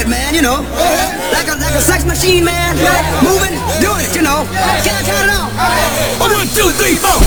it, man, you know. Like a sex machine, man. Moving, doing it, you know. Can I count it out? 1, 2, 3, 4.